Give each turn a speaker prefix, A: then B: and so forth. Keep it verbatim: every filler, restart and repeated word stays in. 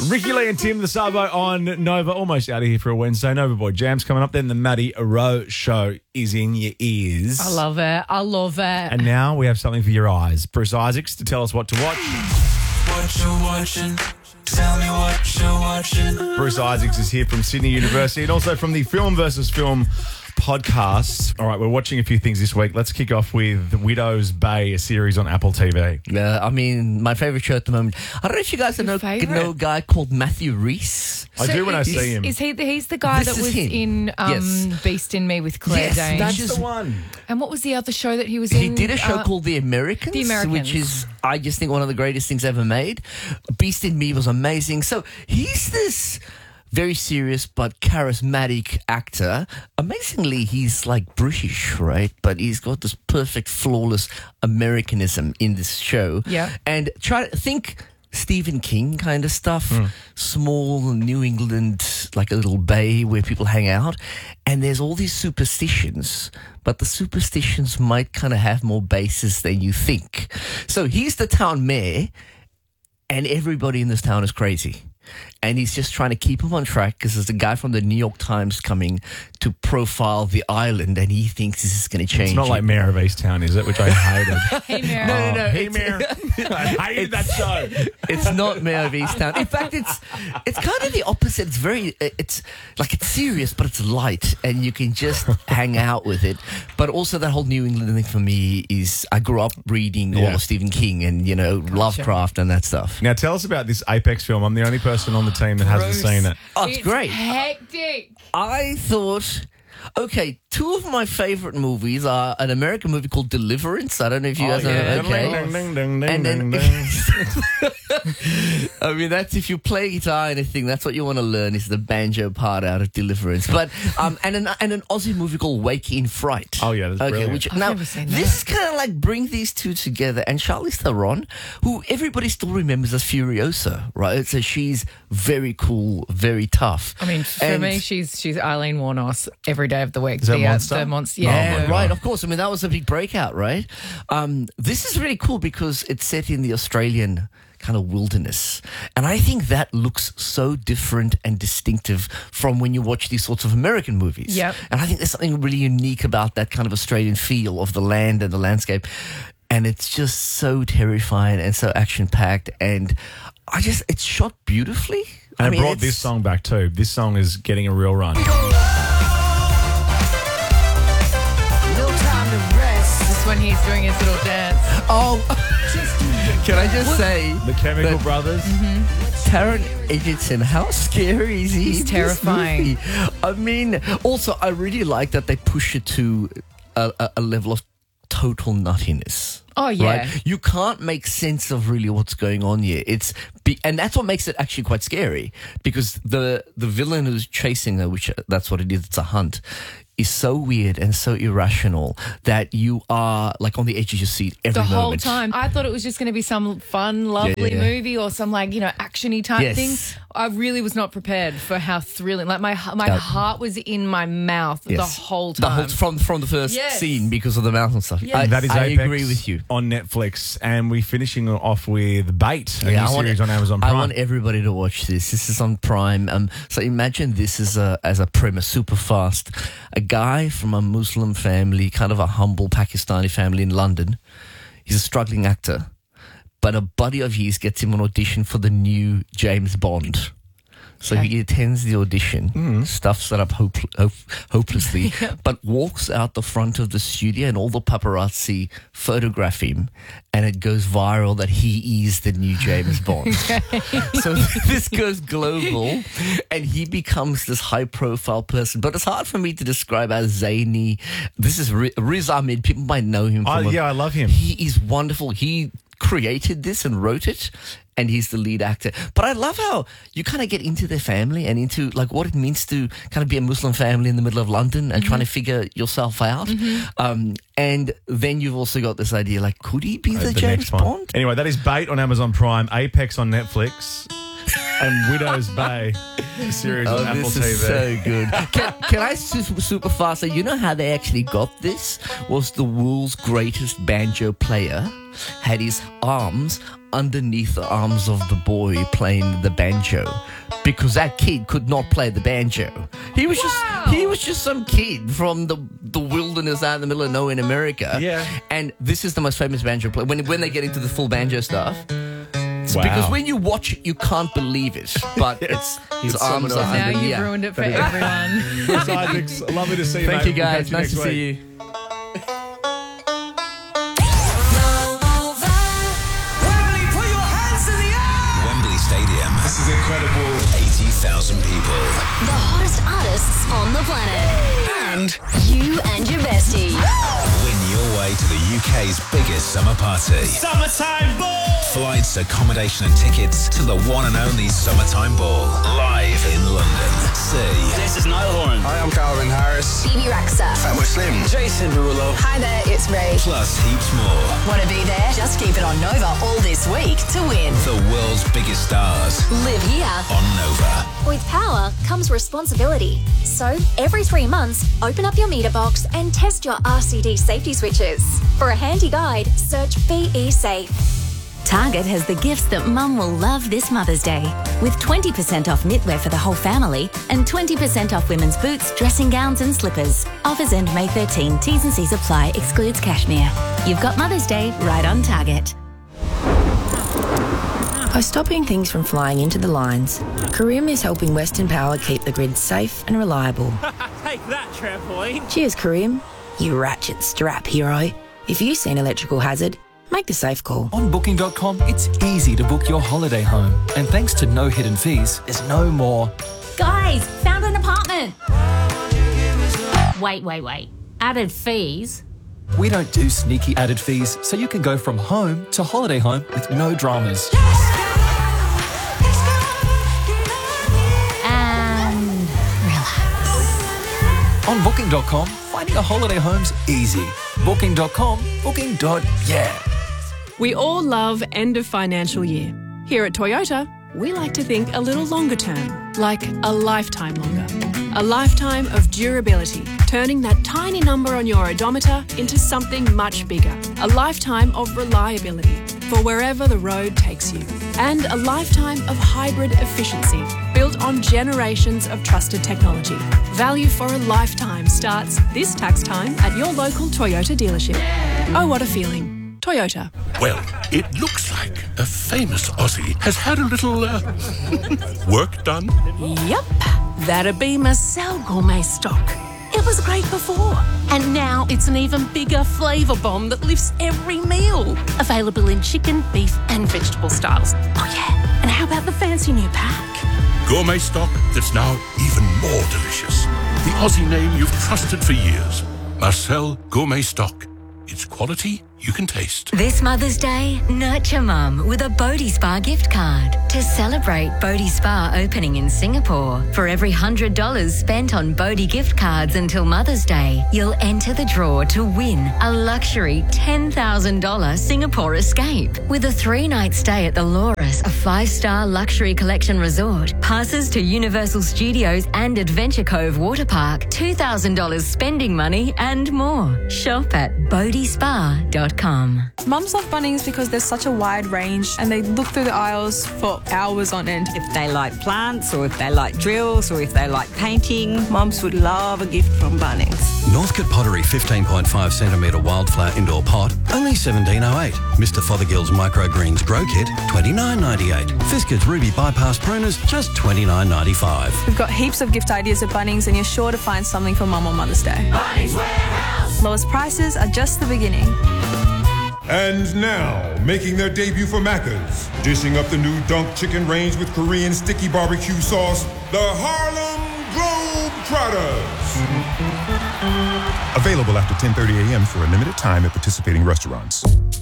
A: Ricky Lee and Tim the Sabo on Nova, almost out of here for a Wednesday. Nova Boy Jam's coming up. Then the Maddie Rowe show is in your ears.
B: I love it. I love it.
A: And now we have something for your eyes. Bruce Isaacs to tell us what to watch.
C: What you watching? Tell me what you're watching.
A: Bruce Isaacs is here from Sydney University and also from the Film versus Film podcast. All right, we're watching a few things this week. Let's kick off with Widow's Bay, a series on Apple T V.
D: Uh, I mean, my favourite show at the moment. I don't know if you guys
B: Your
D: know,
B: favourite?
D: know a guy called Matthew Rhys.
A: I do when I
B: is-
A: see him.
B: Is he? The, he's the guy
D: This
B: that
D: is
B: was
D: him.
B: in um,
D: Yes.
B: Beast in Me with Claire
D: Yes,
B: Danes.
D: that's
A: That's the one.
B: And what was the other show that he was in?
D: He did a show
B: Uh,
D: called The Americans,
B: The Americans.
D: which is, I just think, one of the greatest things ever made. Beast in Me was amazing. So he's this very serious but charismatic actor. Amazingly, he's like British, right? But he's got this perfect, flawless Americanism in this show.
B: Yeah.
D: And try to think Stephen King kind of stuff. Small New England, like a little bay where people hang out. And there's all these superstitions, but the superstitions might kind of have more basis than you think. So he's the town mayor, and everybody in this town is crazy. And he's just trying to keep him on track because there's a guy from the New York Times coming to profile the island, and he thinks this is going to change.
A: It's not
D: it.
A: like Mayor of Easttown, is it? Which I hated.
B: Hey, Mary.
D: No, no, no.
A: Hey,
D: it's-
A: Mayor. I hated that show.
D: It's not Mayor of Easttown. In fact, it's it's kind of the opposite. It's very, it's like it's serious, but it's light, and you can just hang out with it. But also, that whole New England thing for me is I grew up reading all
A: Yeah.
D: of Stephen King and you know Lovecraft and that stuff.
A: Now, tell us about this Apex film. I'm the only person on the team that hasn't
B: Bruce.
A: seen it.
D: Oh, it's, great.
B: Hectic.
D: I thought. Okay, two of my favorite movies are an American movie called Deliverance. I don't know if you
A: Oh,
D: guys know.
A: yeah.
D: Okay.
A: Ding, ding, ding, ding,
D: And then,
A: ding, ding.
D: I mean, that's if you play guitar or anything, that's what you want to learn is the banjo part out of Deliverance. But um, and an and an Aussie movie called Wake in Fright.
A: Oh, yeah, that's
D: okay.
A: brilliant.
D: Which
B: I've
D: now
B: never seen
D: this kind of like bring these two together, and Charlize Theron, who everybody still remembers as Furiosa, right? So she's very cool, very tough.
B: I mean, for
D: And-
B: me, she's she's Eileen Warnos every day of the week.
A: Is that
B: the, uh,
A: Monster?
B: the monster.
A: Oh,
B: Yeah.
A: my God.
D: Right, of course. I mean, that was a big breakout, right? Um, this is really cool because it's set in the Australian kind of wilderness. And I think that looks so different and distinctive from when you watch these sorts of American movies.
B: Yep.
D: And I think there's something really unique about that kind of Australian feel of the land and the landscape. And it's just so terrifying and so action-packed. And I just, it's shot beautifully.
A: And
D: I
A: it
D: mean,
A: brought
D: it's-
A: this song back too. This song is getting a real run.
C: No time to rest.
B: This is when he's doing his little dance.
D: Oh, can I just say...
A: The Chemical
D: But-
A: Brothers.
D: Taron Egerton, how scary is he?
B: He's
D: in this
B: terrifying.
D: movie? I mean, also, I really like that they push it to a, a, a level of total nuttiness.
B: Oh, yeah.
D: Right? You can't make sense of really what's going on here. It's be, and that's what makes it actually quite scary because the the villain who's chasing her, which that's what it is, it's a hunt, is so weird and so irrational that you are like on the edge of your seat every
B: The whole
D: moment.
B: time. I thought it was just going to be some fun, lovely
D: yeah.
B: movie or some like, you know, action-y type
D: Yes.
B: thing. I really was not prepared for how thrilling. Like my my
D: Uh,
B: heart was in my mouth
D: Yes.
B: the whole
D: The
B: time.
D: whole, from from the first
B: Yes.
D: scene because of the mouth and stuff.
B: Yes.
D: I,
A: That is
D: I
A: Apex
D: agree with you.
A: on Netflix, and we're finishing off with Bait, a new
D: I want,
A: series on Amazon
D: I
A: Prime.
D: want everybody to watch this. This is on Prime. Um, so imagine this as a as a premise, super fast. A guy from a Muslim family, kind of a humble Pakistani family in London. He's a struggling actor, but a buddy of his gets him an audition for the new James Bond. So he attends the audition, stuffs it up hope, hope, hopelessly, but walks out the front of the studio and all the paparazzi photograph him, and it goes viral that he is the new James Bond. So this goes global, and he becomes this high-profile person. But it's hard for me to describe as zany. This is Ri- Riz Ahmed. People might know him.
A: Oh,
D: From a-
A: yeah, I love him.
D: He is wonderful. He created this and wrote it, and he's the lead actor. But I love how you kind of get into their family and into like what it means to kind of be a Muslim family in the middle of London and trying to figure yourself out. Um, and then you've also got this idea like, could he be the,
A: Uh,
D: James
A: next one.
D: Bond?
A: Anyway, that is Bait on Amazon Prime, Apex on Netflix. and Widow's Bay, a series
D: Oh,
A: on Apple
D: this
A: T V.
D: is so good. Can, can I super, super fast say, you know how they actually got this? Was the world's greatest banjo player had his arms underneath the arms of the boy playing the banjo because that kid could not play the banjo. He was
B: Wow.
D: just he was just some kid from the, the wilderness out in the middle of nowhere in America.
A: Yeah.
D: And this is the most famous banjo player. When when they get into the full banjo stuff.
A: Wow.
D: Because when you watch it, you can't believe it. But it's his
A: It's
D: arms
A: someone
D: are
A: else.
B: Now
D: under-
B: you've
D: yeah.
B: ruined it for everyone.
A: Chris Isaacs, lovely to see you,
D: Thank
A: mate.
D: you,
A: We'll
D: guys.
A: catch
D: Nice to
A: next
D: see
A: week.
D: you.
C: Wembley, put your hands in the air!
E: Wembley Stadium.
F: This is incredible.
E: eighty thousand people.
G: The hottest artists on the planet.
E: And
G: You and your bestie.
E: win your way to the U K's biggest summer party.
C: Summertime ball!
E: Flights, accommodation and tickets to the one and only Summertime Ball. Live in London. See
C: This is Niall Horan.
F: Hi, I'm Calvin Harris.
G: B B Rexa.
F: Fatboy Slim.
C: Jason Derulo.
G: Hi there, it's Ray.
E: plus heaps more.
G: Want to be there? Just keep it on Nova all this week to win.
E: The world's biggest stars
G: Live here.
E: on Nova.
H: With power comes responsibility. So, every three months, open up your meter box and test your R C D safety switches. For a handy guide, search B E Safe.
I: Target has the gifts that Mum will love this Mother's Day. With twenty percent off knitwear for the whole family and twenty percent off women's boots, dressing gowns and slippers. Offers end May thirteenth. T's and C's apply. Excludes cashmere. You've got Mother's Day right on Target.
J: By stopping things from flying into the lines, Careem is helping Western Power keep the grid safe and reliable.
C: Take that, trampoline.
J: Cheers, Careem. You ratchet strap hero. If you see an electrical hazard, make the safe call.
K: On Booking dot com, it's easy to book your holiday home. And thanks to no hidden fees, there's no more.
I: Guys, found an apartment. Wait, wait, wait. Added fees?
K: We don't do sneaky added fees, so you can go from home to holiday home with no dramas.
I: And relax.
K: On Booking dot com, finding a holiday home's easy. Booking dot com, booking. Yeah.
L: We all love end of financial year. Here at Toyota, we like to think a little longer term, like a lifetime longer. A lifetime of durability, turning that tiny number on your odometer into something much bigger. A lifetime of reliability for wherever the road takes you. And a lifetime of hybrid efficiency, built on generations of trusted technology. Value for a lifetime starts this tax time at your local Toyota dealership. Oh, what a feeling. Toyota.
M: Well, it looks like a famous Aussie has had a little uh, work done.
L: Yep, that'd be Marcel Gourmet Stock. It was great before, and now it's an even bigger flavour bomb that lifts every meal. Available in chicken, beef and vegetable styles. Oh yeah, and how about the fancy new pack?
M: Gourmet stock that's now even more delicious. The Aussie name you've trusted for years. Marcel Gourmet Stock. It's quality you can taste.
I: This Mother's Day, nurture Mum with a Bodhi Spa gift card to celebrate Bodhi Spa opening in Singapore. For every one hundred dollars spent on Bodhi gift cards until Mother's Day, you'll enter the draw to win a luxury ten thousand dollars Singapore escape with a three-night stay at the Loris, a five-star luxury collection resort, passes to Universal Studios and Adventure Cove Water Park, two thousand dollars spending money and more. Shop at bodhi spa dot com.
N: Mums love Bunnings because there's such a wide range and they look through the aisles for hours on end.
O: If they like plants or if they like drills or if they like painting, mums would love a gift from Bunnings.
P: Northcote Pottery fifteen point five centimetre wildflower indoor pot, only seventeen oh eight. Mister Fothergill's Microgreens Grow Kit, twenty-nine ninety-eight. Fiskard's Ruby Bypass Pruners, just twenty-nine ninety-five.
N: We've got heaps of gift ideas at Bunnings and you're sure to find something for Mum on Mother's Day.
C: Bunnings Warehouse.
N: Lowest prices are just the beginning.
F: And now, making their debut for Macca's, dishing up the new Dunk Chicken range with Korean sticky barbecue sauce, the Harlem Globetrotters. Available after ten thirty a.m. for a limited time at participating restaurants.